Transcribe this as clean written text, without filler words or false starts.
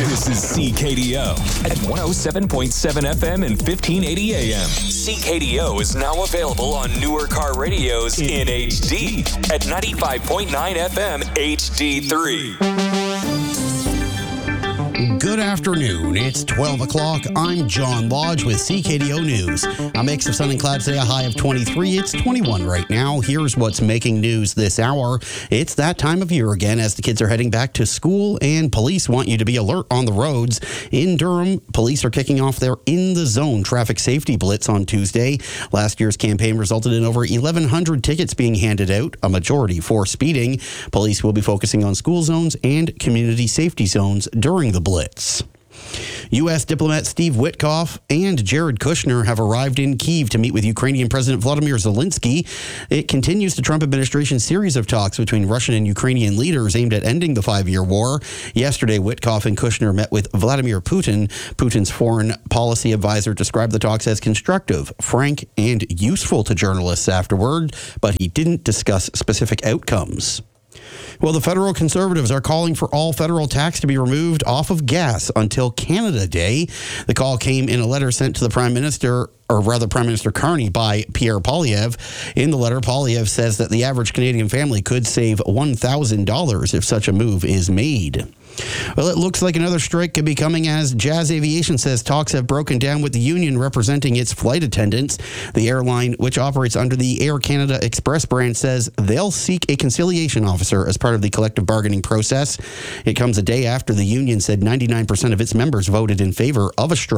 This is CKDO at 107.7 FM and 1580 AM. CKDO is now available on newer car radios in HD at 95.9 FM HD3. Good afternoon. It's 12 o'clock. I'm John Lodge with CKDO News. A mix of sun and clouds today, a high of 23. It's 21 right now. Here's what's making news this hour. It's that time of year again as the kids are heading back to school, and police want you to be alert on the roads. In Durham, police are kicking off their In the Zone traffic safety blitz on Tuesday. Last year's campaign resulted in over 1,100 tickets being handed out, a majority for speeding. Police will be focusing on school zones and community safety zones during the blitz. U.S. diplomat Steve Witkoff and Jared Kushner have arrived in Kyiv to meet with Ukrainian President Volodymyr Zelensky. It continues the Trump administration's series of talks between Russian and Ukrainian leaders aimed at ending the five-year war. Yesterday, Witkoff and Kushner met with Vladimir Putin. Putin's foreign policy advisor described the talks as constructive, frank, and useful to journalists afterward, but he didn't discuss specific outcomes. Well, the federal Conservatives are calling for all federal tax to be removed off of gas until Canada Day. The call came in a letter sent to the Prime Minister Carney by Pierre Poilievre. In the letter, Poilievre says that the average Canadian family could save $1,000 if such a move is made. Well, it looks like another strike could be coming as Jazz Aviation says talks have broken down with the union representing its flight attendants. The airline, which operates under the Air Canada Express brand, says they'll seek a conciliation officer as part of the collective bargaining process. It comes a day after the union said 99% of its members voted in favor of a strike.